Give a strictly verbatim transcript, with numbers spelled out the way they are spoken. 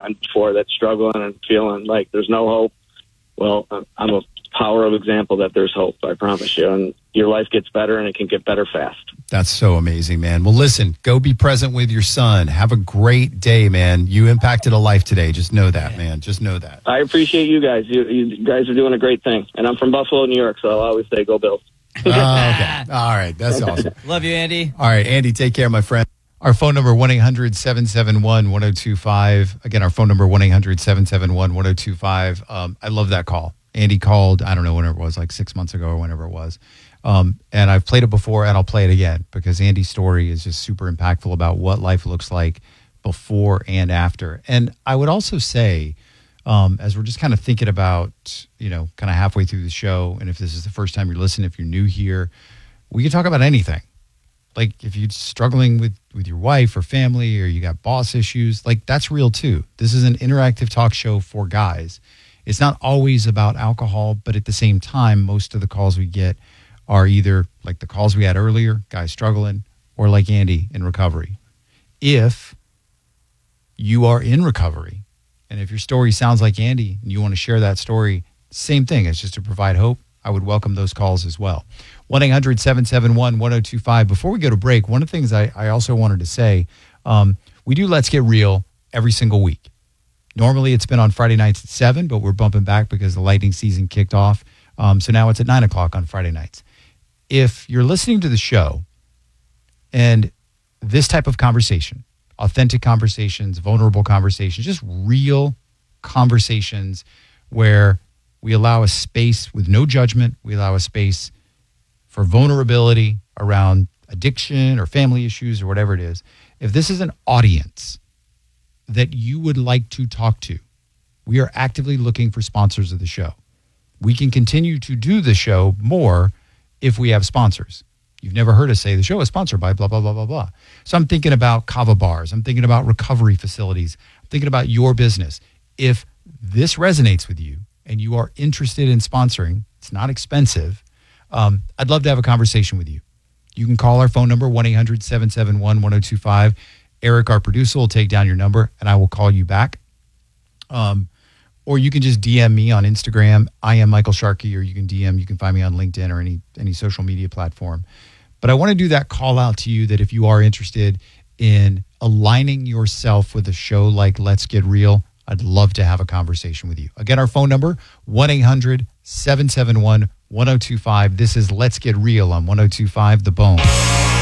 friend before that's struggling and feeling like there's no hope. Well, I'm a power of example that there's hope, I promise you. And your life gets better, and it can get better fast. That's so amazing, man. Well, listen, go be present with your son. Have a great day, man. You impacted a life today. Just know that, man. Just know that. I appreciate you guys. You, you guys are doing a great thing. And I'm from Buffalo, New York, so I'll always say go Bills. Oh, okay. All right. That's awesome. Love you, Andy. All right, Andy, take care, my friend. Our phone number, one eight hundred seven seven one one zero two five. Again, our phone number, one eight hundred seven seven one one zero two five. Um, I love that call. Andy called, I don't know, whenever it was, like six months ago or whenever it was. Um, and I've played it before, and I'll play it again because Andy's story is just super impactful about what life looks like before and after. And I would also say, um, as we're just kind of thinking about, you know, kind of halfway through the show, and if this is the first time you're listening, if you're new here, we can talk about anything. Like if you're struggling with, with your wife or family, or you got boss issues, like that's real too. This is an interactive talk show for guys. It's not always about alcohol, but at the same time, most of the calls we get are either like the calls we had earlier, guys struggling, or like Andy in recovery. If you are in recovery, and if your story sounds like Andy and you want to share that story, same thing. It's just to provide hope. I would welcome those calls as well. one eight hundred seven seven one one zero two five. Before we go to break, one of the things I, I also wanted to say, um, we do Let's Get Real every single week. Normally it's been on Friday nights at seven, but we're bumping back because the Lightning season kicked off. Um, so now it's at nine o'clock on Friday nights. If you're listening to the show and this type of conversation, authentic conversations, vulnerable conversations, just real conversations where we allow a space with no judgment, we allow a space for vulnerability around addiction or family issues or whatever it is. If this is an audience that you would like to talk to, we are actively looking for sponsors of the show. We can continue to do the show more if we have sponsors. You've never heard us say the show is sponsored by blah, blah, blah, blah, blah. So I'm thinking about kava bars. I'm thinking about recovery facilities. I'm thinking about your business. If this resonates with you and you are interested in sponsoring, it's not expensive. Um, I'd love to have a conversation with you. You can call our phone number, one eight hundred seven seven one one zero two five. Eric, our producer, will take down your number and I will call you back. Um, or you can just D M me on Instagram. I am Michael Sharkey, or you can D M. You can find me on LinkedIn or any any social media platform. But I want to do that call out to you that if you are interested in aligning yourself with a show like Let's Get Real, I'd love to have a conversation with you. Again, our phone number, one eight hundred seven seven one one zero two five. This is Let's Get Real on one oh two five The Bone.